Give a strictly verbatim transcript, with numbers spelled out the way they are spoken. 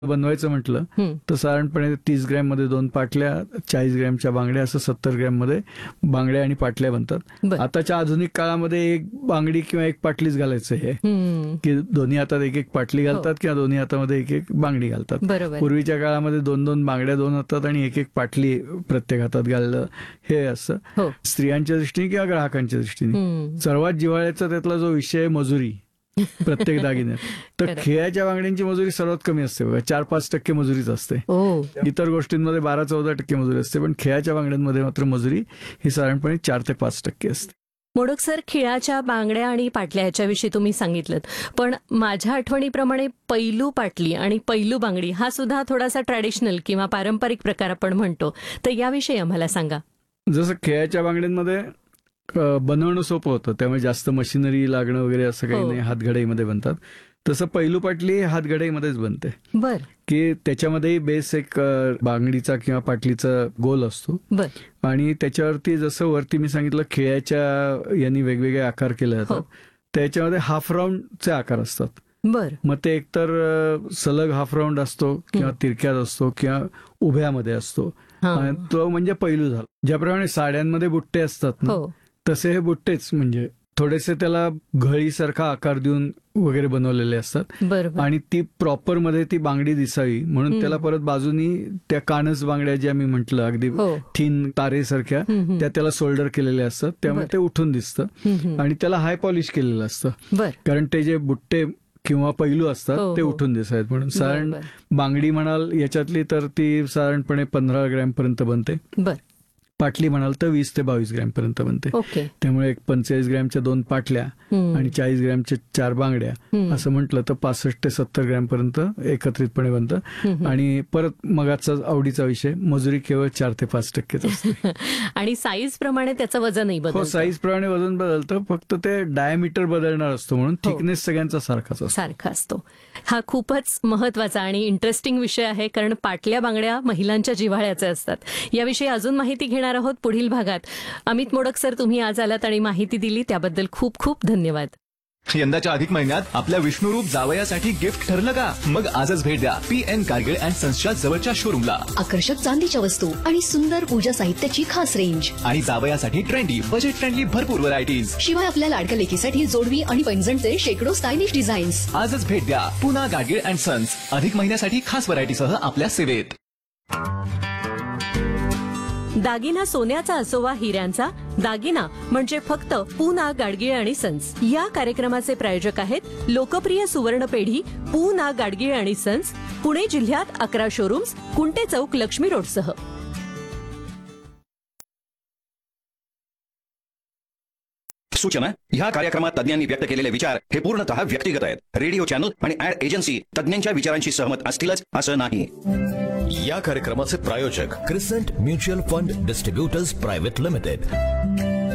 बनवायचं म्हटलं तर साधारणपणे तीस ग्रॅम मध्ये दोन पाटल्या, चाळीस ग्रॅमच्या बांगड्या, असं सत्तर ग्रॅम मध्ये बांगड्या आणि पाटल्या बनतात. आताच्या आधुनिक काळामध्ये एक बांगडी किंवा एक पाटलीच घालायचं आहे की दोन्ही हातात एक एक पाटली घालतात किंवा दोन्ही हातामध्ये एक एक बांगडी घालतात. पूर्वीच्या काळामध्ये दोन दोन बांगड्या दोन हातात आणि एक एक पाटली प्रत्येक हातात घाललं हे असं. स्त्रियांच्या दृष्टीने किंवा ग्राहकांच्या दृष्टीने सर्वात जिव्हाळ्याचा त्यातला जो विषय मजुरी प्रत्येक दागिन्यात, तर खेळाच्या बांगड्यांची मजुरी सर्वात कमी असते बघा, चार पाच टक्के मजुरीच असते. इतर गोष्टींमध्ये बारा चौदा टक्के मजुरी असते, पण खेळाच्या बांगड्यांमध्ये मात्र मजुरी ही साधारणपणे चार ते पाच टक्के असते. मोडक सर, खिळाच्या बांगड्या आणि पाटल्या याच्याविषयी तुम्ही सांगितलं, पण माझ्या आठवणीप्रमाणे पैलू पाटली आणि पैलू बांगडी हा सुद्धा थोडासा ट्रॅडिशनल किंवा पारंपरिक प्रकार आपण म्हणतो, तर याविषयी आम्हाला सांगा. जसं खेळाच्या बांगड्यांमध्ये बनवणं सोपं होतं, त्यामुळे जास्त मशिनरी लागणं वगैरे असं काही नाही, हातघडाईमध्ये बनतात. तसं पैलू पाटली हातघडाईमध्येच बनते. बर की त्याच्यामध्ये बेस एक बांगडीचा किंवा पाटलीचा गोल असतो आणि त्याच्यावरती जसं वरती मी सांगितलं खेळाच्या यांनी वेगवेगळे आकार केले जातात, त्याच्यामध्ये हाफ राऊंडचे आकार असतात. बर मग ते एकतर सलग हाफ राऊंड असतो किंवा तिरक्यात असतो किंवा उभ्यामध्ये असतो, तो म्हणजे पैलू झाला. ज्याप्रमाणे साड्यांमध्ये बुट्टे असतात ना, तसे हे बुट्टेच म्हणजे थोडेसे त्याला घळीसारखा आकार देऊन वगैरे बनवलेले असतात आणि ती प्रॉपर मध्ये ती बांगडी दिसावी म्हणून त्याला परत बाजूनी त्या कानस बांगड्या ज्या मी म्हटलं अगदी थीन तारेसारख्या, त्या त्याला शोल्डर केलेल्या असतात, त्यामुळे ते उठून दिसतं आणि त्याला हाय पॉलिश केलेलं असतं, कारण ते जे बुट्टे किंवा पैलू असतात ते उठून दिसायत म्हणून. साधारण बांगडी म्हणाल याच्यातली तर ती साधारणपणे पंधरा ग्रॅम पर्यंत बनते. पाटली म्हणाल तर वीस ते बावीस ग्रॅम पर्यंत बनते. त्यामुळे एक पंचेचाळीस ग्रॅमच्या दोन पाटल्या आणि चाळीस ग्रॅमच्या चार बांगड्या असं म्हटलं तर पासष्ट ते सत्तर ग्रॅम पर्यंत एकत्रितपणे बनतं. आणि परत मगाचा आवडीचा विषय, मजुरी केवळ चार ते पाच टक्केच असते. आणि साईज प्रमाणे त्याचं वजनही बदलतं. हो, साईज प्रमाणे वजन बदलतं, फक्त ते डायमीटर बदलणार असतो म्हणून थिकनेस सगळ्यांचा सारखाच असतो सारखा असतो. हा खूपच महत्वाचा आणि इंटरेस्टिंग विषय आहे, कारण पाटल्या बांगड्या महिलांच्या जिव्हाळ्याचे असतात. याविषयी अजून माहिती घेणार आहोत पुढील भागात. अमित मोडक सर, तुम्ही आज आलात आणि माहिती दिली त्याबद्दल खूप खूप धन्यवाद. यंदाच्या अधिक महिन्यात आपल्या विष्णुरूप जावयासाठी गिफ्ट ठरलं का? मग आजच भेट द्या पी एन कारगिल अँड सन्सच्या जवळच्या शोरूमला. आकर्षक चांदीच्या वस्तू आणि सुंदर पूजा साहित्याची खास रेंज आणि जावयासाठी ट्रेंडी बजेट फ्रेंडली भरपूर व्हरायटीज. शिवाय आपल्या लाडक्या लेकीसाठी जोडवी आणि पैंजणचे शेकडो स्टायलिश डिझाईन्स. आजच भेट द्या पुन्हा कारगिल अँड सन्स. अधिक महिन्यासाठी खास व्हरायटीसह आपल्या सेवेत. दागिना सोन्याचा असो वा हिऱ्यांचा, दागिना म्हणजे फक्त पूना गाडगीळ आणि सन्स. या कार्यक्रमाचे प्रायोजक आहेत लोकप्रिय सुवर्ण पेढी पूना गाडगीळ आणि सन्स, पुणे जिल्ह्यात अकरा शोरूम्स, कुंटे चौक, लक्ष्मी रोडसह. सूचना: ह्या कार्यक्रमात तज्ञांनी व्यक्त केलेले विचार हे पूर्णतः व्यक्तिगत आहेत. रेडिओ चॅनल आणि ऍड एजन्सी तज्ञांच्या विचारांशी सहमत असतीलच असं नाही. या कार्यक्रमाचे प्रायोजक crescent mutual fund distributors private limited.